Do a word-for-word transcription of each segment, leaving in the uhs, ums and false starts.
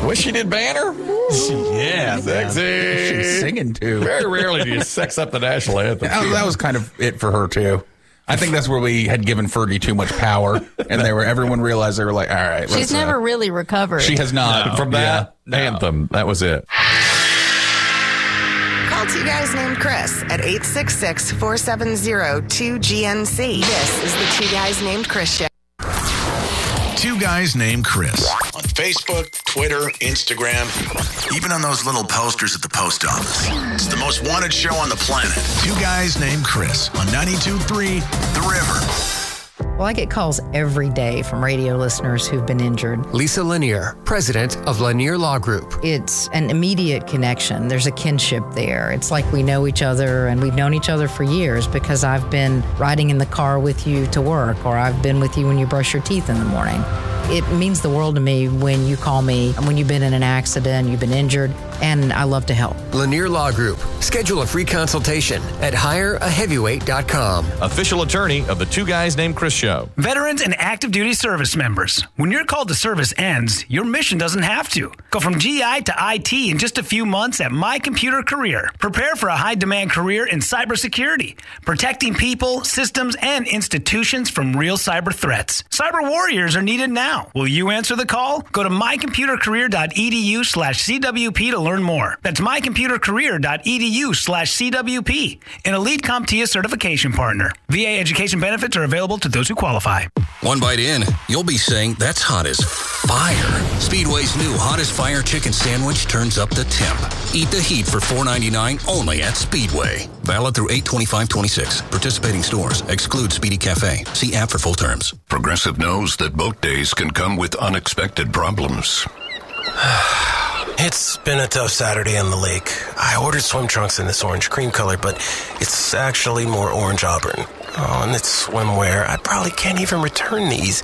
What she did, Banner? Yeah, sexy. She's singing too. Very rarely do you sex up the national anthem. That, that was kind of it for her too. I think that's where we had given Fergie too much power, and they were. Everyone realized they were like, "All right." She's let's, never uh, really recovered. She has not No, from that yeah, no. anthem. That was it. Call two guys named Chris at eight six six, four seven zero, two G N C. This is the Two Guys Named Chris Show. Two Guys Named Chris. On Facebook, Twitter, Instagram, even on those little posters at the post office. It's the most wanted show on the planet. Two Guys Named Chris on ninety-two point three The River. Well, I get calls every day from radio listeners who've been injured. Lisa Lanier, president of Lanier Law Group. It's an immediate connection. There's a kinship there. It's like we know each other, and we've known each other for years because I've been riding in the car with you to work, or I've been with you when you brush your teeth in the morning. It means the world to me when you call me and when you've been in an accident, you've been injured, and I love to help. Lanier Law Group. Schedule a free consultation at hire a heavyweight dot com. Official attorney of the Two Guys Named Chris Show. Veterans and active duty service members. When your call to service ends, your mission doesn't have to. Go from G I to I T in just a few months at My Computer Career. Prepare for a high-demand career in cybersecurity, protecting people, systems, and institutions from real cyber threats. Cyber warriors are needed now. Will you answer the call? Go to my computer career dot e d u slash c w p to learn more. That's my computer career dot e d u slash c w p, an Elite CompTIA certification partner. V A education benefits are available to those who qualify. One bite in, you'll be saying, that's hot as fire. Speedway's new Hot as Fire chicken sandwich turns up the temp. Eat the heat for four ninety-nine only at Speedway. Valid through eight twenty-five twenty-six. Participating stores. Exclude Speedy Cafe. See app for full terms. Progressive knows that boat days can come with unexpected problems. It's been a tough Saturday on the lake. I ordered swim trunks in this orange cream color, but it's actually more orange auburn. Oh, and it's swimwear. I probably can't even return these.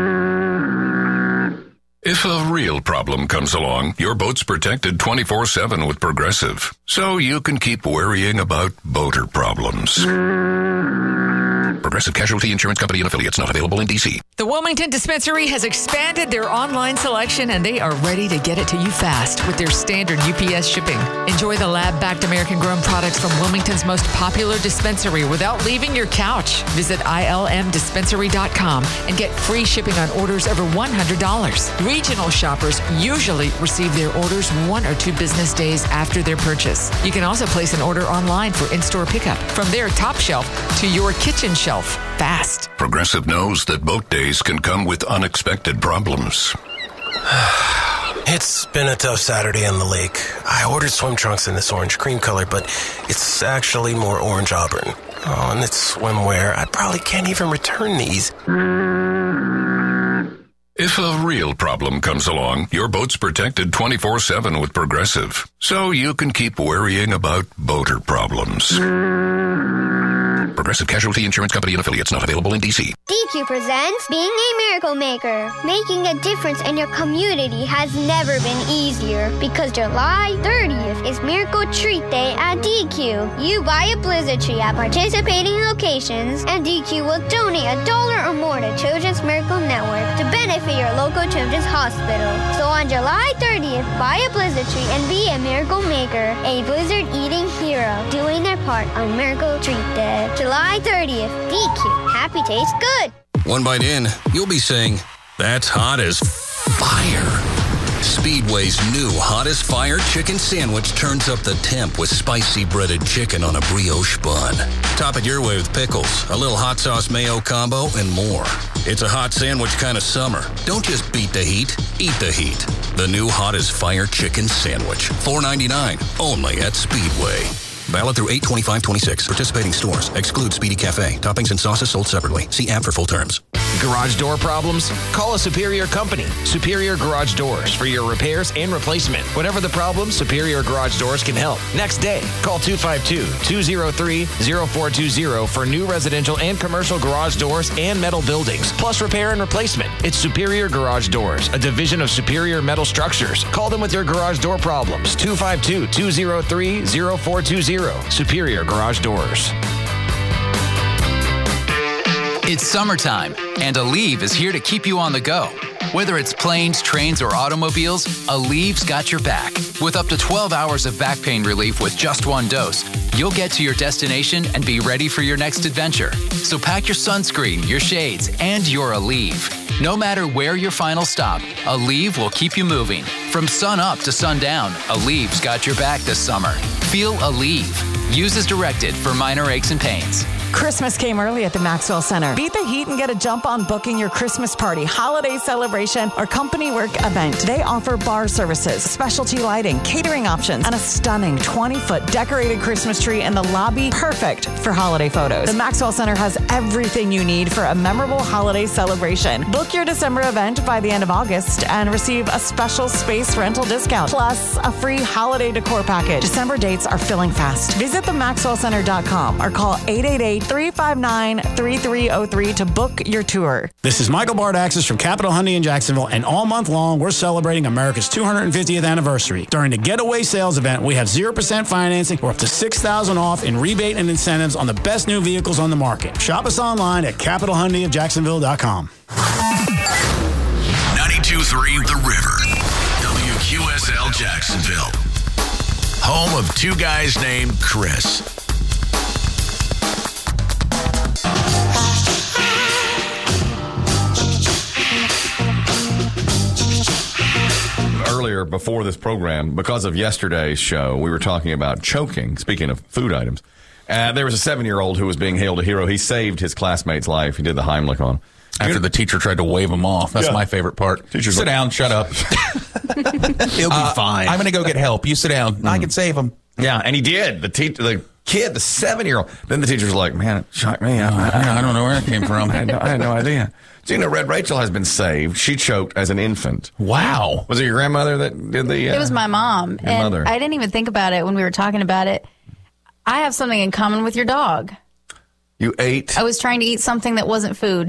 If a real problem comes along, your boat's protected twenty-four seven with Progressive, so you can keep worrying about boater problems. Progressive Casualty Insurance Company and affiliates, not available in D C. The Wilmington Dispensary has expanded their online selection, and they are ready to get it to you fast with their standard U P S shipping. Enjoy the lab-backed American-grown products from Wilmington's most popular dispensary without leaving your couch. Visit I L M dispensary dot com and get free shipping on orders over one hundred dollars. Regional shoppers usually receive their orders one or two business days after their purchase. You can also place an order online for in-store pickup from their top shelf to your kitchen shelf fast. Progressive knows that boat days can come with unexpected problems. It's been a tough Saturday on the lake. I ordered swim trunks in this orange cream color, but it's actually more orange auburn. Oh, and it's swimwear. I probably can't even return these. If a real problem comes along, your boat's protected twenty-four seven with Progressive, so you can keep worrying about boater problems. Progressive Casualty Insurance Company and affiliates, not available in D C. D Q presents Being a Miracle Maker. Making a difference in your community has never been easier because July thirtieth is Miracle Treat Day at D Q. You buy a blizzard tree at participating locations, and D Q will donate a dollar or more to Children's Miracle Network to benefit your local children's hospital. So on July thirtieth, buy a blizzard tree and be a miracle maker, a blizzard eating hero, doing their part on Miracle Treat Day. July thirtieth, D Q. Happy tastes good. One bite in, you'll be saying, that's hot as fire. Speedway's new Hot as Fire chicken sandwich turns up the temp with spicy breaded chicken on a brioche bun. Top it your way with pickles, a little hot sauce mayo combo, and more. It's a hot sandwich kind of summer. Don't just beat the heat, eat the heat. The new Hot as Fire chicken sandwich, four ninety-nine, only at Speedway. Valid through eight twenty-five twenty-six. Participating stores. Exclude Speedy Cafe. Toppings and sauces sold separately. See app for full terms. Garage door problems? Call a Superior company. Superior Garage Doors for your repairs and replacement. Whatever the problem, Superior Garage Doors can help. Next day, call two five two, two zero three, zero four two zero for new residential and commercial garage doors and metal buildings, plus repair and replacement. It's Superior Garage Doors, a division of Superior Metal Structures. Call them with your garage door problems. two five two, two zero three, zero four two zero. Superior Garage Doors. It's summertime, and Aleve is here to keep you on the go. Whether it's planes, trains, or automobiles, Aleve got your back. With up to twelve hours of back pain relief with just one dose, you'll get to your destination and be ready for your next adventure. So pack your sunscreen, your shades, and your Aleve. No matter where your final stop, Aleve will keep you moving. From sun up to sundown, Aleve's got your back this summer. Feel Aleve. Use as directed for minor aches and pains. Christmas came early at the Maxwell Center. Beat the heat and get a jump on booking your Christmas party, holiday celebration, or company work event. They offer bar services, specialty lighting, catering options, and a stunning twenty-foot decorated Christmas tree in the lobby, perfect for holiday photos. The Maxwell Center has everything you need for a memorable holiday celebration. Book your December event by the end of August and receive a special space rental discount, plus a free holiday decor package. December dates are filling fast. Visit the maxwell center dot com or call eight eight eight, three five nine, three three zero three to book your tour. This is Michael Bardaxis from Capital Hyundai in Jacksonville, and all month long, we're celebrating America's two hundred fiftieth anniversary. During the Getaway Sales event, we have zero percent financing or up to six thousand dollars off in rebate and incentives on the best new vehicles on the market. Shop us online at capital hyundai of jacksonville dot com. ninety-two point three The River, W Q S L Jacksonville. Home of two guys named Chris. Earlier, before this program, because of yesterday's show, we were talking about choking, speaking of food items. Uh, there was a seven-year-old who was being hailed a hero. He saved his classmate's life. He did the Heimlich on him. After the teacher tried to wave him off. That's Yeah. my favorite part. Teacher's sit like- down, shut up. He'll be fine. I'm going to go get help. You sit down. I can save him. Yeah, and he did. The teacher, the kid, the seven-year-old. Then the teacher's like, man, it shocked me. I, I, I don't know where it came from. I, had no, I had no idea. So, you know, Red Rachel has been saved. She choked as an infant. Wow. Was it your grandmother that did the... Uh, It was my mom. your And mother. I didn't even think about it when we were talking about it. I have something in common with your dog. You ate? I was trying to eat something that wasn't food.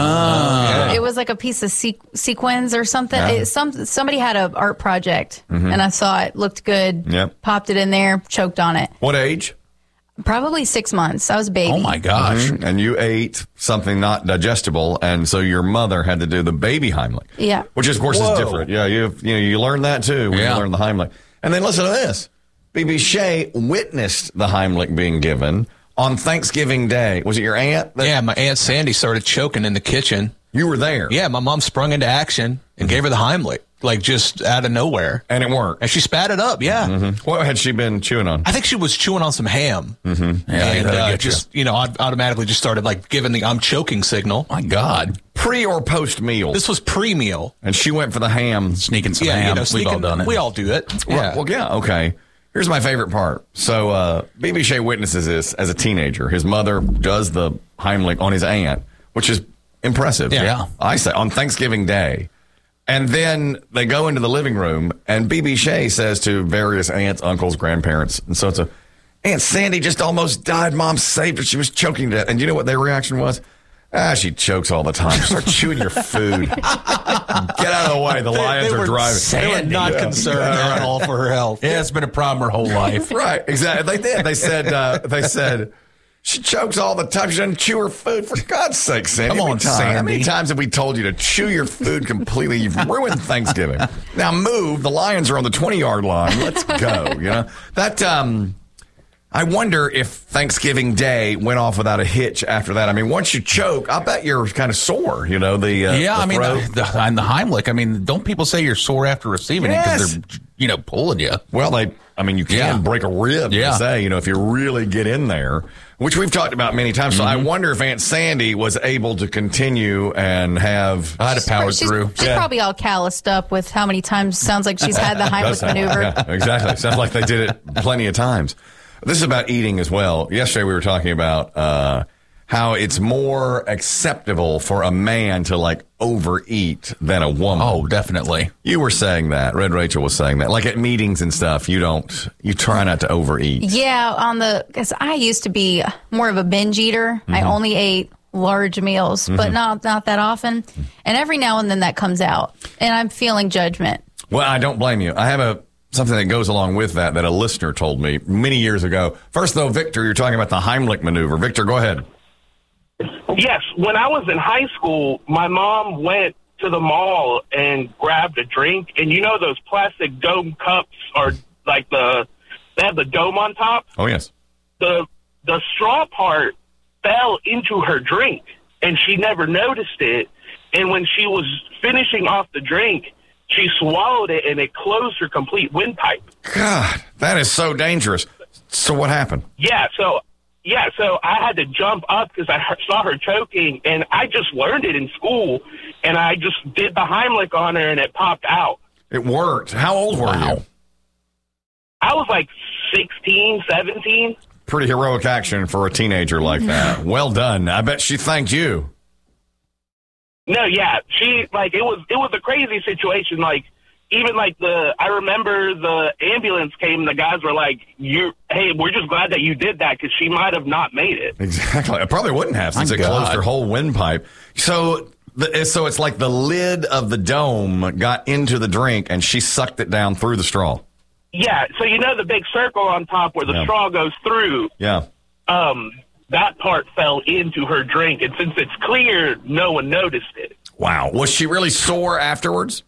Ah. It was like a piece of sequ- sequins or something. Yeah. It, some Somebody had an art project, Mhm. and I saw it, looked good, Yep. popped it in there, choked on it. What age? Probably six months. I was a baby. Mhm. And you ate something not digestible, and so your mother had to do the baby Heimlich. Yeah. Which, of course, Whoa. is different. Yeah, you you know you learn that too when Yeah. you learn the Heimlich. And then listen to this: B B Shea witnessed the Heimlich being given on Thanksgiving Day. Was it your aunt? That, Yeah, my Aunt Sandy started choking in the kitchen. You were there. Yeah, my mom sprung into action and gave her the Heimlich, like just out of nowhere. And it worked. And she spat it up, yeah. Mm-hmm. What had she been chewing on? I think she was chewing on some ham. Mm-hmm. Yeah, and that'll uh, get you. just, you know, I automatically just started like giving the I'm choking signal. My God. Pre or post meal? This was pre-meal. And she went for the ham. Sneaking some Yeah, ham. you know, We've sneaking, all done it. We all do it. Well, Yeah. well, yeah, okay. Here's my favorite part. So, uh, B B Shea witnesses this as a teenager. His mother does the Heimlich on his aunt, which is impressive. Yeah. Yeah. I say on Thanksgiving Day. And then they go into the living room, and B B Shea says to various aunts, uncles, grandparents, and so it's a, Aunt Sandy just almost died. Mom saved her. She was choking to death. And you know what their reaction was? Ah, she chokes all the time. Start chewing your food. Get out of the way. The lions they are were, driving. They were not Yeah. concerned Yeah, at right. all for her health. Yeah, it's been a problem her whole life. Right, exactly. They did. They said, uh, they said, she chokes all the time. She doesn't chew her food. For God's sake, Sandy. Come How on, many times- How many Sandy. times have we told you to chew your food completely? You've ruined Thanksgiving. Now move. The Lions are on the twenty-yard line. Let's go. You know, that, um, I wonder if Thanksgiving Day went off without a hitch after that. I mean, once you choke, I bet you're kind of sore, you know, the, uh, yeah, the I mean, throat. the, the, and the Heimlich. I mean, don't people say you're sore after receiving it Yes. because they're, you know, pulling you? Well, they, I mean, you can Yeah. break a rib, Yeah. yeah. say, you know, if you really get in there, which we've talked about many times. So I wonder if Aunt Sandy was able to continue and have. I had to power She's, through. she's probably all calloused up with how many times sounds like she's had the Heimlich Does sound- maneuver. yeah, exactly. Sounds like they did it plenty of times. This is about eating as well. Yesterday we were talking about uh, how it's more acceptable for a man to like overeat than a woman. Oh, definitely. You were saying that. Red Rachel was saying that. Like at meetings and stuff, you don't, you try not to overeat. Yeah, on the because I used to be more of a binge eater. I only ate large meals, but Mhm. not not that often. And every now and then that comes out, and I'm feeling judgment. Well, I don't blame you. I have a something that goes along with that that a listener told me many years ago. First, though, Victor, you're talking about the Heimlich maneuver. Victor, go ahead. Yes, when I was in high school, my mom went to the mall and grabbed a drink, and you know those plastic dome cups are like the they have the dome on top. Oh yes. The the straw part fell into her drink, and she never noticed it. And when she was finishing off the drink, she swallowed it, and it closed her complete windpipe. God, that is so dangerous. So what happened? Yeah, so yeah, so I had to jump up because I he- saw her choking, and I just learned it in school, and I just did the Heimlich on her, and it popped out. It worked. How old were wow. you? I was like sixteen, seventeen. Pretty heroic action for a teenager like that. Well done. I bet she thanked you. No, yeah, she like it was. It was a crazy situation. Like even like the, I remember the ambulance came. The guys were like, "You, hey, we're just glad that you did that because she might have not made it." Exactly. I probably wouldn't have since My it God. closed her whole windpipe. So, the, so it's like the lid of the dome got into the drink, and she sucked it down through the straw. Yeah. So you know the big circle on top where the yeah. straw goes through. Yeah. Um. That part fell into her drink, and since it's clear, no one noticed it. Wow. Was she really sore afterwards?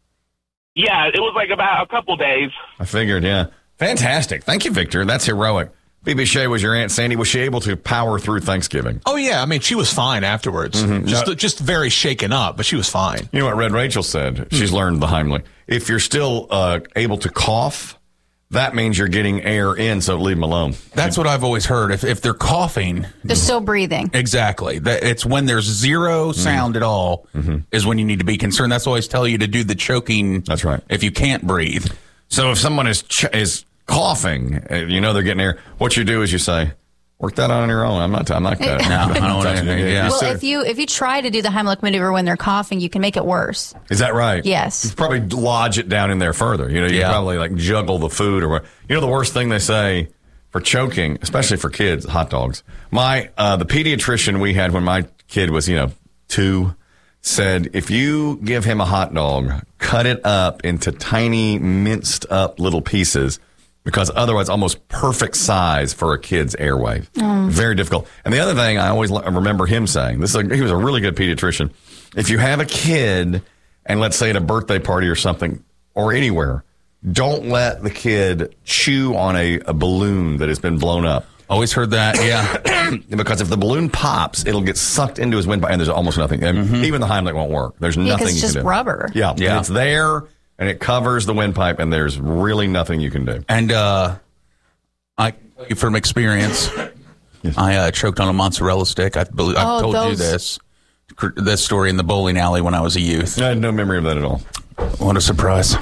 Yeah, it was like about a couple days. I figured, yeah. Fantastic. Thank you, Victor. That's heroic. B B Shea was your Aunt Sandy. Was she able to power through Thanksgiving? Oh, yeah. I mean, she was fine afterwards. Mm-hmm. Just, no. just very shaken up, but she was fine. You know what Red Rachel said? Mm-hmm. She's learned the Heimlich. If you're still uh, able to cough, that means you're getting air in, so leave them alone. That's what I've always heard. If if they're coughing, they're still breathing. Exactly. That it's when there's zero sound mm-hmm. at all mm-hmm. is when you need to be concerned. That's why I always tell you to do the choking. That's right. If you can't breathe. So if someone is ch- is coughing, you know they're getting air. What you do is you say, "Work that on your own." I'm not. I'm not. Uh, no, I don't want anything. Yeah. Well, if you if you try to do the Heimlich maneuver when they're coughing, you can make it worse. Is that right? Yes. You probably lodge it down in there further. You know, you yeah. probably like juggle the food or what. You know, the worst thing they say for choking, especially for kids, hot dogs. My uh, the pediatrician we had when my kid was, you know, two, said if you give him a hot dog, cut it up into tiny minced up little pieces. Because otherwise, almost perfect size for a kid's airway. Mm. Very difficult. And the other thing I always remember him saying, this is a, he was a really good pediatrician. If you have a kid, and let's say at a birthday party or something, or anywhere, don't let the kid chew on a, a balloon that has been blown up. Always heard that, yeah. Because if the balloon pops, it'll get sucked into his windpipe, and there's almost nothing. Mm-hmm. Even the Heimlich won't work. There's yeah, nothing you it's can do. It's just rubber. Yeah, yeah. It's there. And it covers the windpipe, and there's really nothing you can do. And uh, I, from experience, yes. I uh, choked on a mozzarella stick. I believe I've oh, told those... you this this story in the bowling alley when I was a youth. I had no memory of that at all. What a surprise!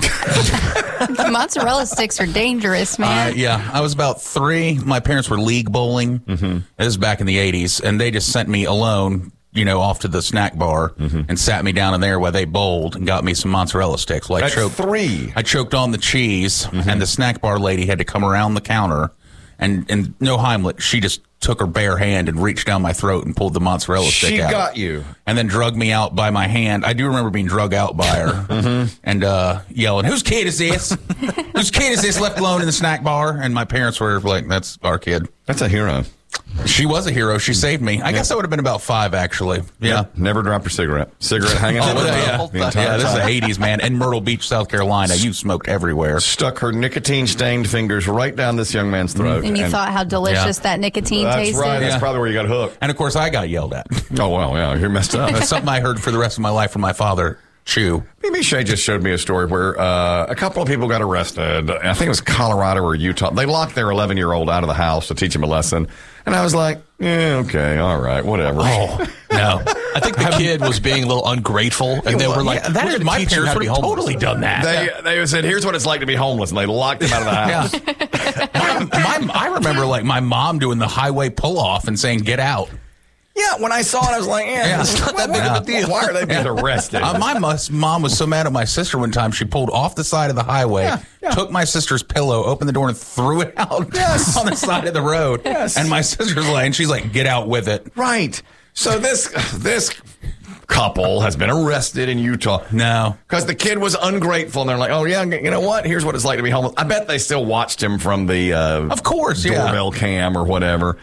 Mozzarella sticks are dangerous, man. Uh, yeah, I was about three. My parents were league bowling. Mm-hmm. This is back in the eighties, and they just sent me alone. You know, off to the snack bar mm-hmm. and sat me down in there while they bowled and got me some mozzarella sticks. Well, I At choked, three. I choked on the cheese, mm-hmm. and the snack bar lady had to come around the counter, and, and no Heimlich. She just took her bare hand and reached down my throat and pulled the mozzarella she stick out. She got you. And then drugged me out by my hand. I do remember being drugged out by her mm-hmm. and uh, yelling, "Whose kid is this? Whose kid is this left alone in the snack bar?" And my parents were like, "That's our kid." That's a hero. She was a hero. She saved me. I yeah. guess I would have been about five, actually. Yeah. Never dropped her cigarette. Cigarette hanging out. Oh, yeah. The entire yeah, this is the eighties, man. In Myrtle Beach, South Carolina. You smoked everywhere. Stuck her nicotine-stained fingers right down this young man's throat. And you and, thought how delicious yeah. that nicotine That's tasted. That's right. That's yeah. probably where you got hooked. And, of course, I got yelled at. Oh, well, yeah. You're messed up. That's something I heard for the rest of my life from my father. Chew. B B Shea just showed me a story where uh, a couple of people got arrested. I think it was Colorado or Utah. They locked their eleven-year-old out of the house to teach him a lesson. And I was like, yeah, okay, all right, whatever. Oh, no. I think the kid was being a little ungrateful, and they were like, yeah, that is my parents would have totally done that. They yeah. they said, here's what it's like to be homeless, and they locked him out of the house. Yeah. my, my, I remember like my mom doing the highway pull-off and saying, "Get out." Yeah, when I saw it, I was like, yeah, yeah. it's not that big of a deal. Why are they being arrested? Uh, my mom was so mad at my sister one time, she pulled off the side of the highway, yeah, yeah. took my sister's pillow, opened the door, and threw it out yes. on the side of the road. Yes. And my sister's like, and she's like, "Get out with it." Right. So this this couple has been arrested in Utah. No. Because the kid was ungrateful, and they're like, oh, yeah, you know what? Here's what it's like to be homeless. I bet they still watched him from the uh, of course, doorbell yeah. cam or whatever.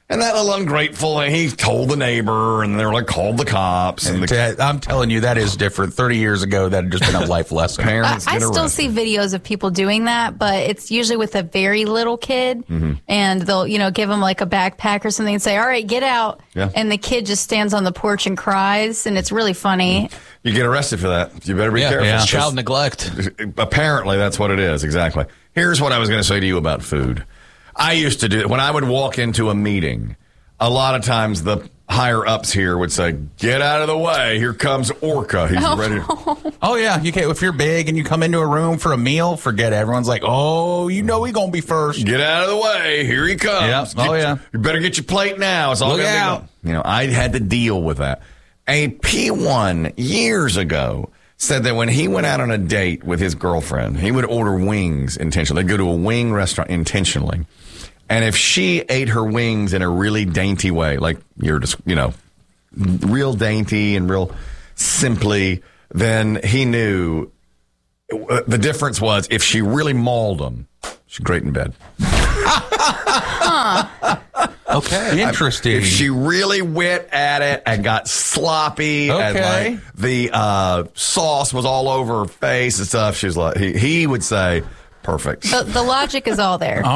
And that little ungrateful, and he told the neighbor, and they were like, called the cops. And the, I'm telling you, that is different. thirty years ago, that had just been a life lesson. I, I still see videos of people doing that, but it's usually with a very little kid, mm-hmm. and they'll, you know, give them like a backpack or something and say, all right, get out. Yeah. And the kid just stands on the porch and cries, and it's really funny. You get arrested for that. You better be yeah, careful. Yeah. Child neglect. Apparently, that's what it is. Exactly. Here's what I was going to say to you about food. I used to do, when I would walk into a meeting, a lot of times the higher ups here would say, get out of the way. Here comes Orca. He's oh. ready. To- oh, yeah. You can't, if you're big and you come into a room for a meal, forget it. Everyone's like, oh, you know he's going to be first. Get out of the way. Here he comes. Yep. Get, oh, yeah. You better get your plate now. It's all Look gonna out. Be, you know, I had to deal with that. A P one years ago said that when he went out on a date with his girlfriend, he would order wings intentionally. They'd go to a wing restaurant intentionally. And if she ate her wings in a really dainty way, like you're just, you know, real dainty and real simply, then he knew the difference was if she really mauled them, she's great in bed. Huh. Okay. Interesting. If she really went at it and got sloppy okay. and like the uh, sauce was all over her face and stuff, she's like, he, he would say, perfect. The, the logic is all there.